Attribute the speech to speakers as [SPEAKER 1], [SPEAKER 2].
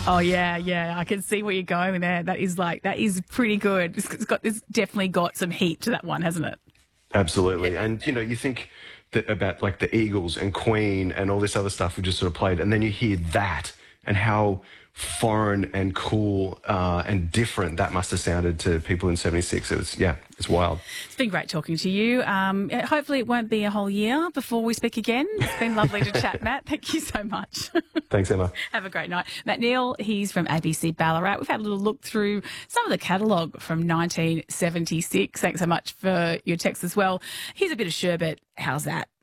[SPEAKER 1] Oh yeah, yeah. I can see where you're going with there. That is pretty good. It's definitely got some heat to that one, hasn't it?
[SPEAKER 2] Absolutely. And, you think that about like the Eagles and Queen and all this other stuff we just sort of played, and then you hear that and how foreign and cool and different that must have sounded to people in 76. It's wild.
[SPEAKER 1] It's been great talking to you. Hopefully it won't be a whole year before we speak again. It's been lovely to chat, Matt. Thank you so much.
[SPEAKER 2] Thanks, Emma.
[SPEAKER 1] Have a great night. Matt Neal, he's from ABC Ballarat. We've had a little look through some of the catalogue from 1976. Thanks so much for your text as well. Here's a bit of sherbet. How's that?